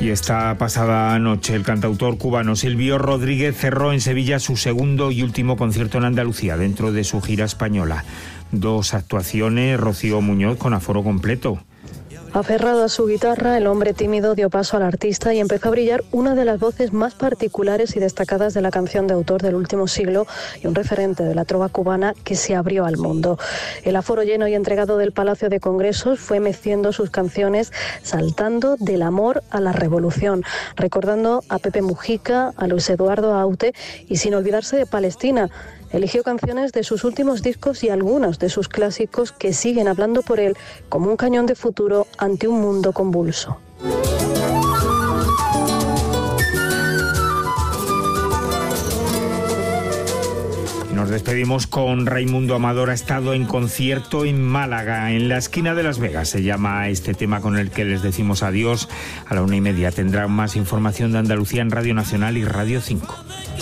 Y esta pasada noche el cantautor cubano Silvio Rodríguez cerró en Sevilla su segundo y último concierto en Andalucía dentro de su gira española. 2 actuaciones, Rocío Muñoz con aforo completo. Aferrado a su guitarra, el hombre tímido dio paso al artista y empezó a brillar una de las voces más particulares y destacadas de la canción de autor del último siglo y un referente de la trova cubana que se abrió al mundo. El aforo lleno y entregado del Palacio de Congresos fue meciendo sus canciones, saltando del amor a la revolución, recordando a Pepe Mujica, a Luis Eduardo Aute y sin olvidarse de Palestina. Eligió canciones de sus últimos discos y algunos de sus clásicos que siguen hablando por él como un cañón de futuro ante un mundo convulso. Nos despedimos con Raimundo Amador. Ha estado en concierto en Málaga, en la esquina de Las Vegas. Se llama este tema con el que les decimos adiós. A la 1:30 tendrán más información de Andalucía en Radio Nacional y Radio 5.